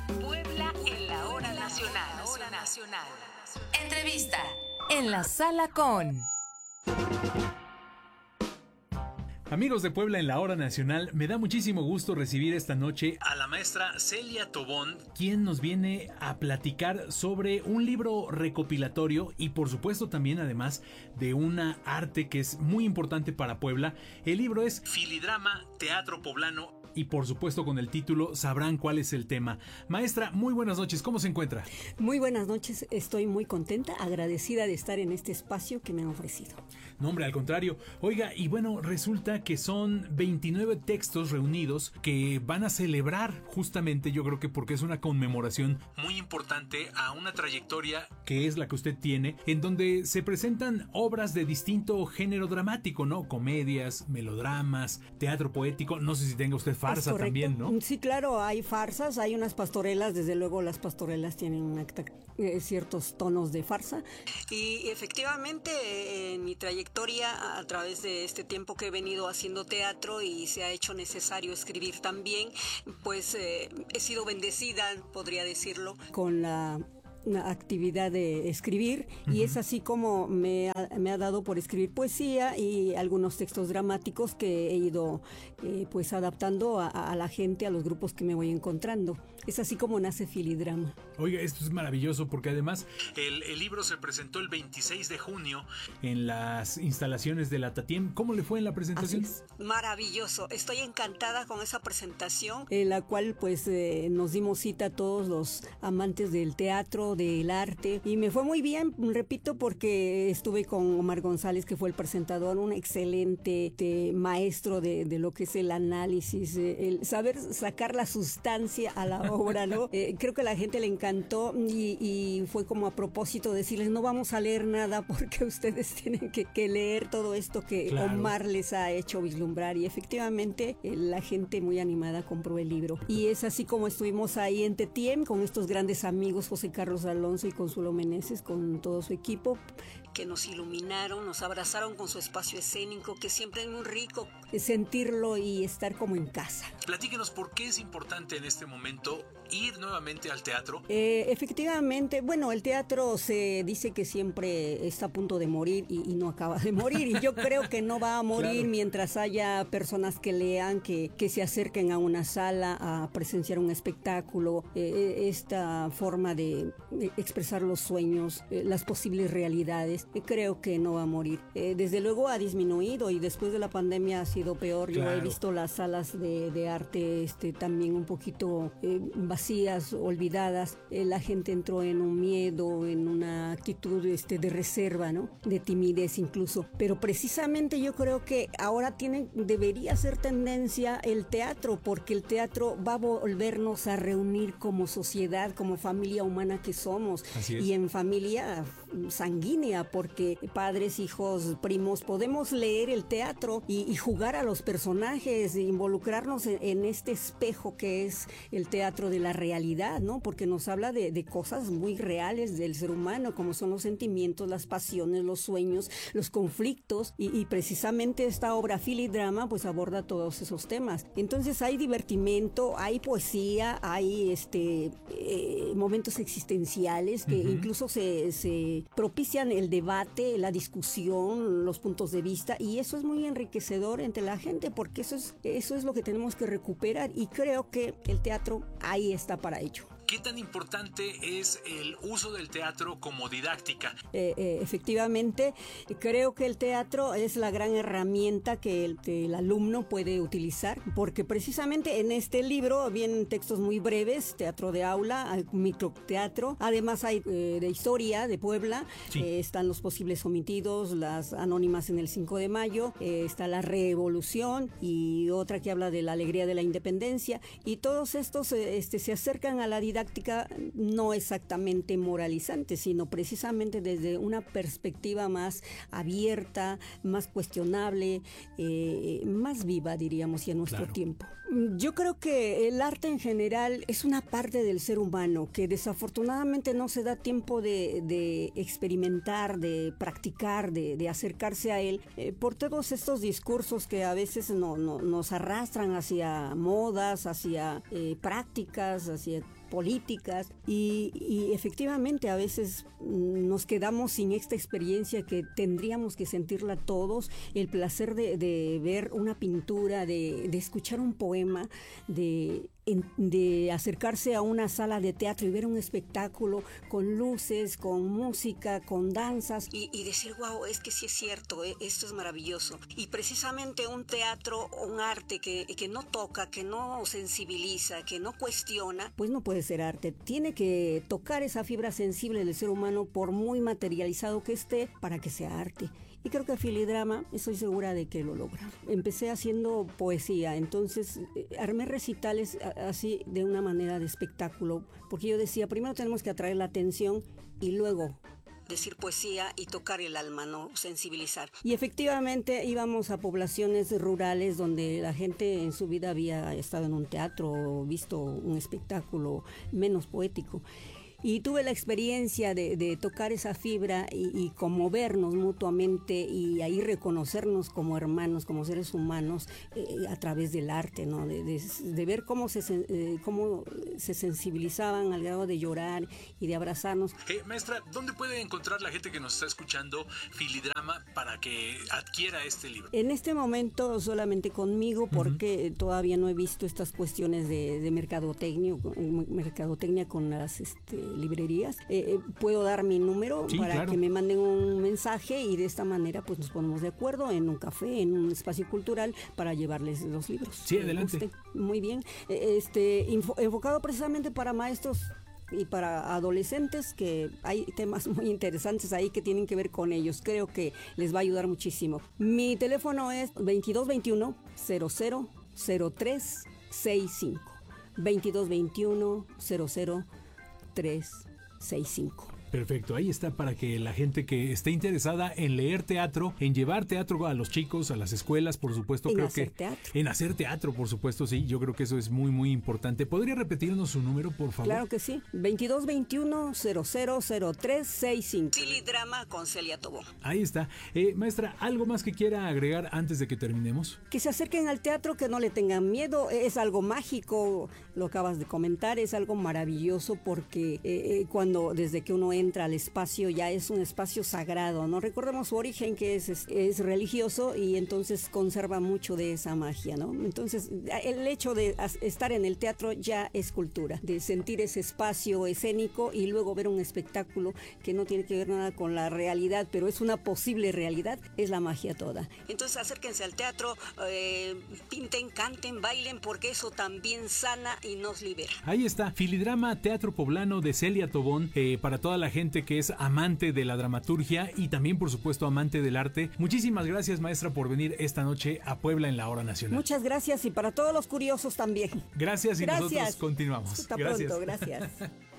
Puebla en la hora nacional. Entrevista en la sala con... Amigos de Puebla en la Hora Nacional, me da muchísimo gusto recibir esta noche a la maestra Celia Tobón, quien nos viene a platicar sobre un libro recopilatorio y por supuesto también además de una arte que es muy importante para Puebla. El libro es Filidrama, Teatro Poblano y por supuesto con el título sabrán cuál es el tema. Maestra, muy buenas noches, ¿cómo se encuentra? Muy buenas noches, estoy muy contenta, agradecida de estar en este espacio que me han ofrecido. No, hombre, al contrario. Oiga, y bueno, resulta que son 29 textos reunidos que van a celebrar justamente, yo creo que porque es una conmemoración muy importante a una trayectoria que es la que usted tiene, en donde se presentan obras de distinto género dramático, ¿no? Comedias, melodramas, teatro poético, no sé si tenga usted farsa también, ¿no? Sí, claro, hay farsas, hay unas pastorelas, desde luego las pastorelas tienen ciertos tonos de farsa. Y efectivamente en mi trayectoria, a través de este tiempo que he venido haciendo teatro y se ha hecho necesario escribir también, pues he sido bendecida, podría decirlo, con una actividad de escribir. Uh-huh. Y es así como me ha dado por escribir poesía y algunos textos dramáticos que he ido pues adaptando a la gente, a los grupos que me voy encontrando. Es así como nace Filidrama. Oiga, esto es maravilloso porque además el libro se presentó el 26 de junio en las instalaciones de la Tatiem. ¿Cómo le fue en la presentación? Maravilloso, estoy encantada con esa presentación, en la cual pues nos dimos cita a todos los amantes del teatro, del arte, y me fue muy bien, repito, porque estuve con Omar González, que fue el presentador, un excelente maestro de lo que es el análisis, el saber sacar la sustancia a la obra, ¿no? Creo que a la gente le encantó y fue como a propósito decirles, no vamos a leer nada porque ustedes tienen que leer todo esto que claro, Omar les ha hecho vislumbrar, y efectivamente la gente muy animada compró el libro. Y es así como estuvimos ahí en Tetiem con estos grandes amigos, José Carlos Alonso y Consuelo Meneses, con todo su equipo, que nos iluminaron, nos abrazaron con su espacio escénico, que siempre es muy rico sentirlo y estar como en casa. Platíquenos por qué es importante en este momento ir nuevamente al teatro. Efectivamente, bueno, el teatro se dice que siempre está a punto de morir y no acaba de morir, y yo creo que no va a morir claro, mientras haya personas que lean, que se acerquen a una sala a presenciar un espectáculo, esta forma de expresar los sueños, las posibles realidades, creo que no va a morir. Desde luego ha disminuido y después de la pandemia ha sido peor. Claro. Yo he visto las salas de arte también un poquito vacías, olvidadas. La gente entró en un miedo, en una actitud de reserva, ¿no? De timidez incluso. Pero precisamente yo creo que ahora debería ser tendencia el teatro, porque el teatro va a volvernos a reunir como sociedad, como familia humana que somos. Y en familia sanguínea, porque padres, hijos, primos, podemos leer el teatro y jugar a los personajes, involucrarnos en este espejo que es el teatro de la realidad, ¿no? Porque nos habla de cosas muy reales del ser humano, como son los sentimientos, las pasiones, los sueños, los conflictos, y precisamente esta obra Filidrama pues aborda todos esos temas. Entonces hay divertimento, hay poesía, hay momentos existenciales que uh-huh, incluso se propician el debate, la discusión, los puntos de vista, y eso es muy enriquecedor entre la gente, porque eso es lo que tenemos que recuperar, y creo que el teatro ahí está para ello. ¿Qué tan importante es el uso del teatro como didáctica? Efectivamente, creo que el teatro es la gran herramienta que el alumno puede utilizar, porque precisamente en este libro vienen textos muy breves, teatro de aula, microteatro, además hay de historia de Puebla, sí, están los posibles omitidos, las anónimas en el 5 de mayo, está la revolución y otra que habla de la alegría de la independencia, y todos estos se acercan a la didáctica no exactamente moralizante, sino precisamente desde una perspectiva más abierta, más cuestionable, más viva, diríamos, y en nuestro claro, tiempo. Yo creo que el arte en general es una parte del ser humano que desafortunadamente no se da tiempo de experimentar, de practicar, de acercarse a él, por todos estos discursos que a veces nos arrastran hacia modas, hacia prácticas, hacia políticas y efectivamente a veces nos quedamos sin esta experiencia que tendríamos que sentirla todos, el placer de ver una pintura, de escuchar un poema, de acercarse a una sala de teatro y ver un espectáculo con luces, con música, con danzas y decir, wow, es que sí es cierto, esto es maravilloso. Y precisamente un teatro o un arte que no toca, que no sensibiliza, que no cuestiona, pues no puede ser arte. Tiene que tocar esa fibra sensible del ser humano, por muy materializado que esté, para que sea arte. Y creo que Filidrama, estoy segura de que lo logra. Empecé haciendo poesía, entonces armé recitales así de una manera de espectáculo, porque yo decía, primero tenemos que atraer la atención y luego decir poesía y tocar el alma, ¿no? Sensibilizar. Y efectivamente íbamos a poblaciones rurales donde la gente en su vida había estado en un teatro o visto un espectáculo menos poético. Y tuve la experiencia de tocar esa fibra y conmovernos mutuamente y ahí reconocernos como hermanos, como seres humanos a través del arte, ¿no? De ver cómo se sensibilizaban al grado de llorar y de abrazarnos. Maestra, ¿dónde puede encontrar la gente que nos está escuchando Filidrama para que adquiera este libro? En este momento solamente conmigo, porque todavía no he visto estas cuestiones de mercadotecnia con las librerías. Puedo dar mi número para que me manden un mensaje y de esta manera pues nos ponemos de acuerdo en un café, en un espacio cultural para llevarles los libros. Sí, adelante. Muy bien. Enfocado precisamente para maestros y para adolescentes, que hay temas muy interesantes ahí que tienen que ver con ellos. Creo que les va a ayudar muchísimo. Mi teléfono es 2221 000365. 2221 000365. Perfecto, ahí está para que la gente que esté interesada en leer teatro, en llevar teatro a los chicos, a las escuelas, por supuesto, en hacer teatro, por supuesto, sí, yo creo que eso es muy, muy importante. ¿Podría repetirnos su número, por favor? Claro que sí, 2221 000365. Filidrama con Celia Tobón. Ahí está. Maestra, ¿algo más que quiera agregar antes de que terminemos? Que se acerquen al teatro, que no le tengan miedo, es algo mágico, lo acabas de comentar, es algo maravilloso porque desde que uno entra al espacio ya es un espacio sagrado, ¿no? Recordemos su origen, que es religioso, y entonces conserva mucho de esa magia, ¿no? Entonces el hecho de estar en el teatro ya es cultura, de sentir ese espacio escénico y luego ver un espectáculo que no tiene que ver nada con la realidad, pero es una posible realidad, es la magia toda. Entonces acérquense al teatro, pinten, canten, bailen, porque eso también sana y nos libera. Ahí está, Filidrama, Teatro Poblano de Celia Tobón, para toda la gente que es amante de la dramaturgia y también, por supuesto, amante del arte. Muchísimas gracias, maestra, por venir esta noche a Puebla en la Hora Nacional. Muchas gracias, y para todos los curiosos también. Gracias, y nosotros continuamos. Hasta pronto, gracias.